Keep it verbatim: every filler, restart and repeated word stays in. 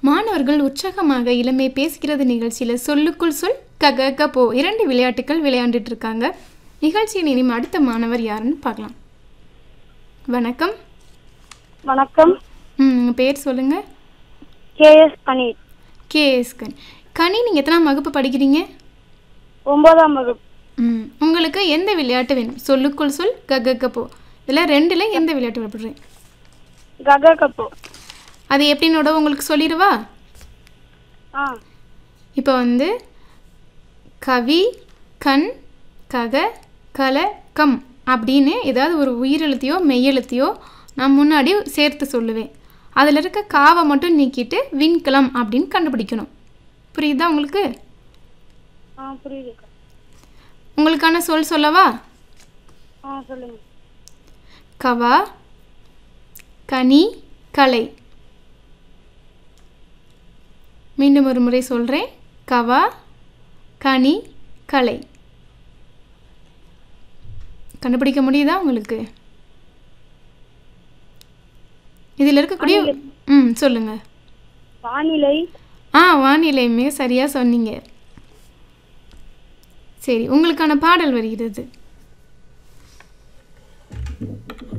மாணவர்கள் உற்சாகமாக இளமை பேசுகிறது நிகழ்ச்சியில் சொல்லுக்குள் சொல் கக க போ இரண்டு விளையாட்டுகள் விளையாண்டுட்டு இருக்காங்க. நிகழ்ச்சியின் இனிமே அடுத்த மாணவர் யாருன்னு பார்க்கலாம். வணக்கம். வணக்கம். ம் உங்கள் பேர் சொல்லுங்கள். கேஎஸ் கனி. கேஎஸ் கனி. கனி நீங்கள் எத்தனாம் வகுப்பு படிக்கிறீங்க? ஒன்பதாம் வகுப்பு. ம் உங்களுக்கு எந்த விளையாட்டு வேணும்? சொல்லுக்குள் சொல் கக க போ இதில் ரெண்டில் எந்த விளையாட்டு விளையாடுறேன்? கக கப்போ. அது எப்படின்னோட உங்களுக்கு சொல்லிடுவா? ஆ இப்போ வந்து கவி கண் கக கல கம் அப்படின்னு ஏதாவது ஒரு உயிரெழுத்தையோ மெய்யெழுத்தையோ நான் முன்னாடி சேர்த்து சொல்லுவேன். அதில் இருக்க காவை மட்டும் நீக்கிட்டு விண்கலம் அப்படின்னு கண்டுபிடிக்கணும். புரியுதா உங்களுக்கு? ஆ புரியுது. உங்களுக்கான சொல் சொல்லவா? ஆ சொல்லுங்க. கவா கனி கலை. மீண்டும் ஒரு முறை சொல்கிறேன். கவா கனி கலை. கண்டுபிடிக்க முடியுதா உங்களுக்கு? இதில் இருக்கக்கூடிய ம் சொல்லுங்கள். வானிலை. ஆ வானிலையுமே சரியாக சொன்னீங்க. சரி, உங்களுக்கான பாடல் வருகிறது.